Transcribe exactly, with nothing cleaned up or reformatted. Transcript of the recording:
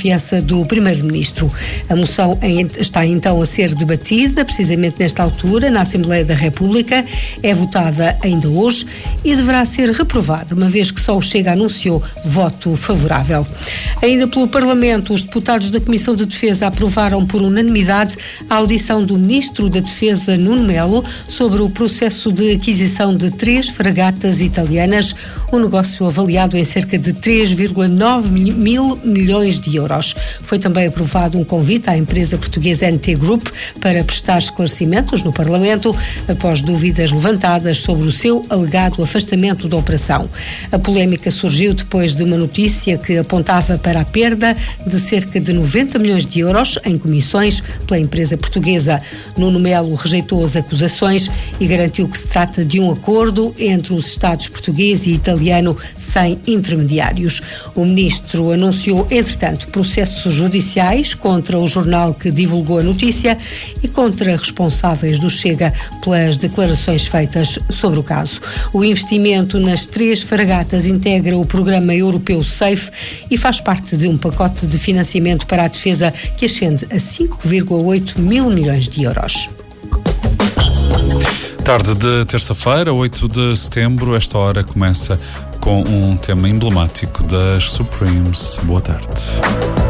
confiança do Primeiro-Ministro. A moção está então a ser debatida, precisamente nesta altura, na Assembleia da República. É votada ainda hoje e deverá ser reprovada, uma vez que só o Chega anunciou voto favorável. Ainda pelo Parlamento, os deputados da Comissão de Defesa aprovaram por unanimidade a audição do Ministro da Defesa, Nuno Melo, sobre o processo de aquisição de três fragatas italianas, um negócio avaliado em cerca de três vírgula nove mil milhões de euros. Foi também aprovado um convite à empresa portuguesa N T Group para prestar esclarecimentos no Parlamento após dúvidas levantadas sobre o seu alegado afastamento da operação. A polémica surgiu depois de uma notícia que apontava para a perda de cerca de noventa milhões de euros em comissões pela empresa portuguesa. Nuno Melo rejeitou as acusações e garantiu que se trata de um acordo entre os Estados português e italiano sem intermediários. O ministro anunciou, entretanto, processos judiciais contra o jornal que divulgou a notícia e contra responsáveis do Chega pelas declarações feitas sobre o caso. O investimento nas três fragatas integra o programa europeu SAFE e faz parte de um pacote de financiamento para a defesa que ascende a cinco vírgula oito mil milhões de euros. Tarde de terça-feira, oito de setembro, esta hora começa com um tema emblemático das Supremes. Boa tarde.